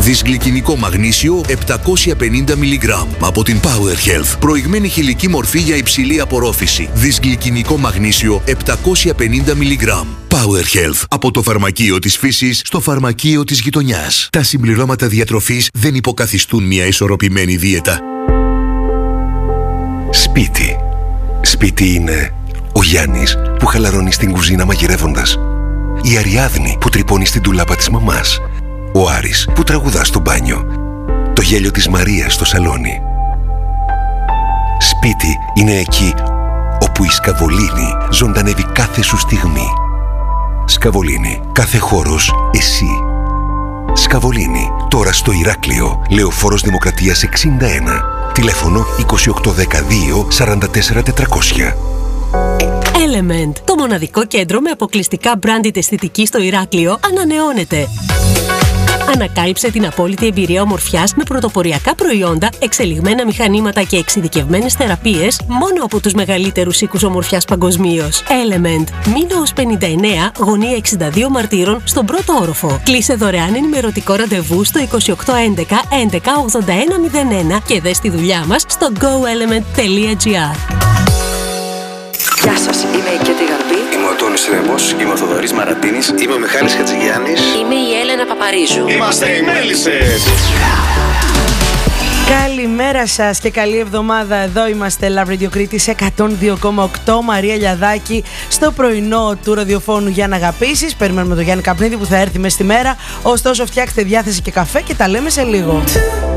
Δυσγλυκινικό μαγνήσιο 750 mg από την Power Health. Προηγμένη χηλική μορφή για υψηλή απορρόφηση. Δυσγλυκινικό μαγνήσιο 750 mg. Power Health. Από το φαρμακείο της φύσης στο φαρμακείο της γειτονιάς. Τα συμπληρώματα διατροφής δεν υποκαθιστούν μια ισορροπημένη δίαιτα. Σπίτι. Σπίτι είναι ο Γιάννης που χαλαρώνει στην κουζίνα μαγειρεύοντας. Η Αριάδνη που τρυπώνει στην ντουλάπα της μαμάς. Ο Άρης που τραγουδά στο μπάνιο. Το γέλιο της Μαρίας στο σαλόνι. Σπίτι είναι εκεί όπου η Σκαβολίνη ζωντανεύει κάθε σου στιγμή. Σκαβολίνη. Κάθε χώρος εσύ. Σκαβολίνη. Τώρα στο Ηράκλειο. Λεωφόρος Δημοκρατίας 61. Τηλέφωνο 2812 44 400. Element, το μοναδικό κέντρο με αποκλειστικά branded αισθητική στο Ηράκλειο, ανανεώνεται. Ανακάλυψε την απόλυτη εμπειρία ομορφιάς με πρωτοποριακά προϊόντα, εξελιγμένα μηχανήματα και εξειδικευμένες θεραπείες μόνο από τους μεγαλύτερους οίκους ομορφιάς παγκοσμίως. Element, Μήνωος 59, γωνία 62 Μαρτύρων, στον πρώτο όροφο. Κλείσε δωρεάν ενημερωτικό ραντεβού στο 2811 11 81 01 και δες τη δουλειά μας στο goelement.gr. Γεια σας, είμαι η Κέτη Γαρμπή. Είμαι ο Τόνης Ρέμος, είμαι ο Θοδωρής Μαρατίνης. Είμαι ο Μιχάλης Χατζηγιάννης. Είμαι η Έλενα Παπαρίζου. Είμαστε οι Μέλισσες. Καλημέρα σας και καλή εβδομάδα. Εδώ είμαστε Love Radio Κρήτης 102,8. Μαρία Λιαδάκη στο πρωινό του ραδιοφώνου για να αγαπήσεις. Περιμένουμε τον Γιάννη Καπνίδη που θα έρθει μες στη μέρα. Ωστόσο φτιάξτε διάθεση και καφέ και τα λέμε σε λίγο.